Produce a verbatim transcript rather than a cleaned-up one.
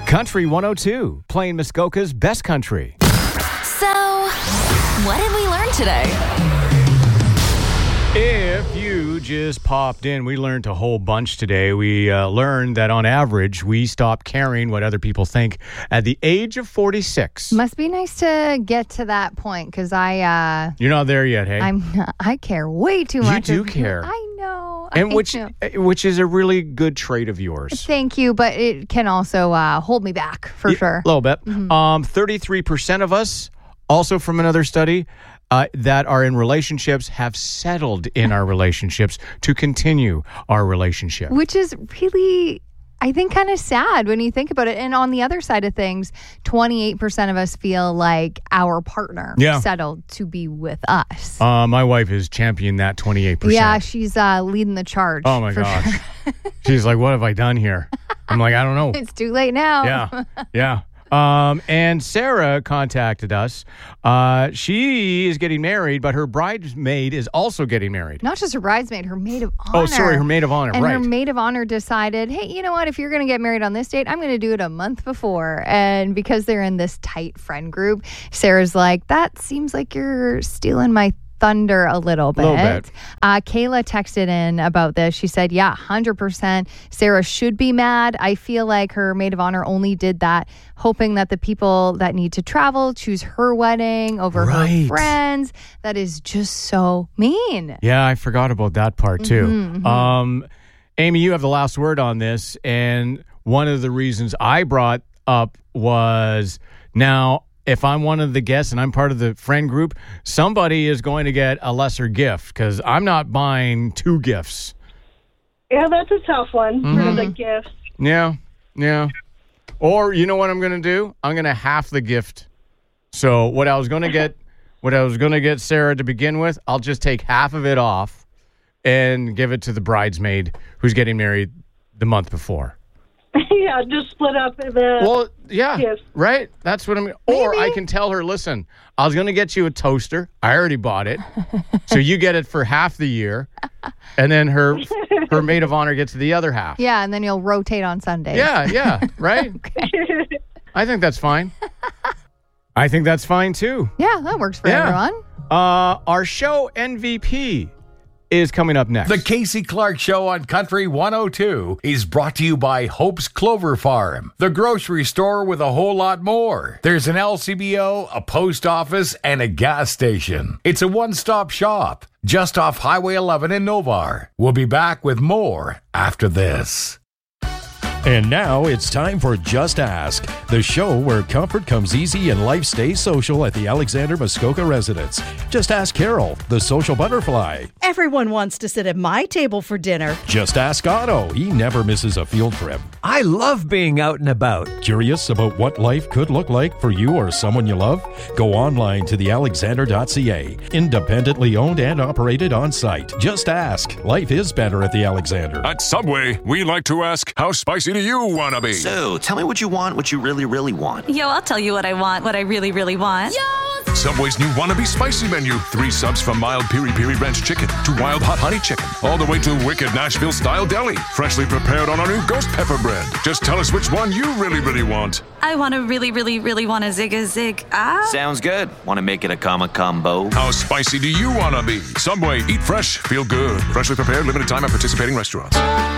Country one oh two, playing Muskoka's best country. So, what did we learn today? If you just popped in, we learned a whole bunch today. We uh, learned that on average, we stop caring what other people think at the age of forty-six. Must be nice to get to that point because I, uh, You're not there yet, hey? I'm, I care way too much. You do of, care. I know. And I which, know. which is a really good trait of yours. Thank you, but it can also uh, hold me back for Yeah, sure. A little bit. Mm-hmm. Um, thirty-three percent of us, also from another study, Uh, that are in relationships have settled in our relationships to continue our relationship. Which is really, I think, kind of sad when you think about it. And on the other side of things, twenty-eight percent of us feel like our partner Yeah. settled to be with us. Uh, my wife has championed that twenty-eight percent. Yeah, she's uh, leading the charge. Oh, my for gosh. sure. She's like, what have I done here? I'm like, I don't know. It's too late now. Yeah, yeah. Um, and Sarah contacted us. Uh, she is getting married, but her bridesmaid is also getting married. Not just her bridesmaid, her maid of honor. Oh, sorry, her maid of honor, and right. her maid of honor decided, hey, you know what? If you're going to get married on this date, I'm going to do it a month before. And because they're in this tight friend group, Sarah's like, that seems like you're stealing my thunder a little bit. Little bit. Uh, Kayla texted in about this. She said, yeah, one hundred percent. Sarah should be mad. I feel like her maid of honor only did that, hoping that the people that need to travel choose her wedding over Right. her friends. That is just so mean. Yeah, I forgot about that part too. Mhm, mhm. Um, Amy, you have the last word on this. And one of the reasons I brought up was now, if I'm one of the guests and I'm part of the friend group, somebody is going to get a lesser gift because I'm not buying two gifts. Yeah, that's a tough one for the gift. Yeah, yeah. Or you know what I'm going to do? I'm going to half the gift. So what I was going to get, what I was going to get Sarah to begin with, I'll just take half of it off and give it to the bridesmaid who's getting married the month before. Yeah, just split up the Well, yeah, Yes. right? That's what I'm... Or I Maybe. can tell her, listen, I was going to get you a toaster. I already bought it. So you get it for half the year. And then her her maid of honor gets the other half. Yeah, and then you'll rotate on Sundays. Yeah, yeah, right? I think that's fine. I think that's fine, too. Yeah, that works for Yeah. everyone. Uh, our show M V P is coming up next. The Casey Clark Show on Country one oh two is brought to you by Hope's Clover Farm, the grocery store with a whole lot more. There's an L C B O, a post office, and a gas station. It's a one-stop shop just off Highway eleven in Novar. We'll be back with more after this. And now it's time for Just Ask, the show where comfort comes easy and life stays social at the Alexander Muskoka residence. Just ask Carol, the social butterfly. Everyone wants to sit at my table for dinner. Just ask Otto. He never misses a field trip. I love being out and about. Curious about what life could look like for you or someone you love? Go online to the alexander dot c a. Independently owned and operated on site. Just ask. Life is better at the Alexander. At Subway, we like to ask, how spicy do you want to be? So, tell me what you want, what you really, really want. Yo, I'll tell you what I want, what I really, really want. Yo! Subway's new Wannabe Spicy menu. Three subs from mild piri piri ranch chicken to wild hot honey chicken, all the way to wicked Nashville-style deli, freshly prepared on our new ghost pepper bread. Just tell us which one you really, really want. I want to really, really, really want a zig a zig. Ah. Sounds good. Want to make it a comma combo? How spicy do you want to be? Subway, eat fresh, feel good. Freshly prepared, limited time at participating restaurants.